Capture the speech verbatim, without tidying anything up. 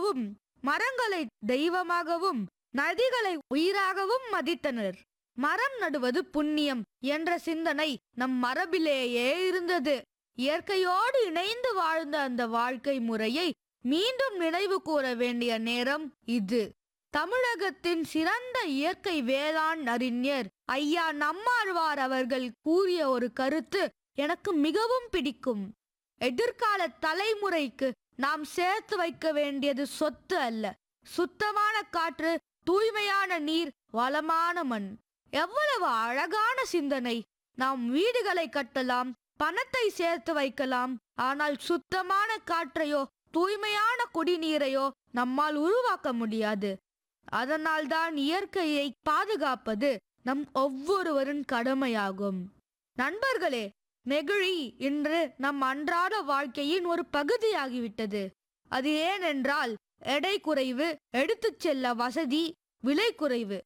கடவுளாகவும் மரங்களை தெய்வமாகவும் நதிகளை உயிராகவும் மதித்தனர். மரம் நடுவது புண்ணியம் என்ற சிந்தனை நம் மரபிலேயே இருந்தது. இயற்கையோடு இணைந்து வாழ்ந்த அந்த வாழ்க்கை முறையை மீண்டும் நினைவு கூற வேண்டிய நேரம் இது. தமிழகத்தின் சிறந்த இயற்கை வேளாண் அறிஞர் ஐயா நம்மாழ்வார் அவர்கள் கூறிய ஒரு கருத்து எனக்கு மிகவும் பிடிக்கும். எதிர்கால தலைமுறைக்கு நாம் சேர்த்து வைக்க வேண்டியது சொத்து அல்ல, சுத்தமான காற்று, தூய்மையான நீர், வளமான மண். எவ்வளவு அழகான சிந்தனை! நாம் வீடுகளை கட்டலாம், பணத்தை சேர்த்து வைக்கலாம், ஆனால் சுத்தமான காற்றையோ தூய்மையான குடிநீரையோ நம்மால் உருவாக்க முடியாது. அதனால்தான் இயற்கையை பாதுகாப்பது நம் ஒவ்வொருவரின் கடமையாகும். நண்பர்களே, நெகிழி இன்று நம் அன்றாட வாழ்க்கையின் ஒரு பகுதியாகிவிட்டது. அது ஏனென்றால் எடை குறைவு, எடுத்துச் செல்ல வசதி, விலை குறைவு.